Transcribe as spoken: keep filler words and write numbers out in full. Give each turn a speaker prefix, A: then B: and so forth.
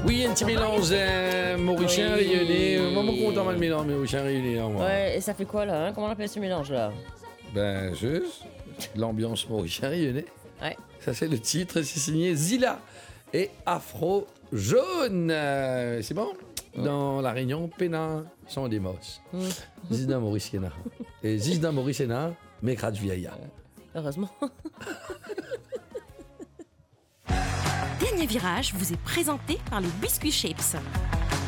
A: Oui, un petit mélange euh, mauricien
B: Oui.
A: réunionnais. Moi, mon content le mélange mauricien réunionnais. Hein, moi.
B: Ouais, et ça fait quoi là hein? Comment on appelle ce mélange là?
A: Ben, juste l'ambiance mauricien réunionnais.
B: Ouais.
A: Ça, c'est le titre. C'est signé Zilla et Afro Jaune. Euh, c'est bon? Dans la Réunion, Pénin sont des mosses.
B: Mm.
A: Zizda Maurice Kena. Et Zizda Maurice Kena, mais grade vieille.
B: Heureusement.
C: Dernier virage vous est présenté par les Biscuits Shapes.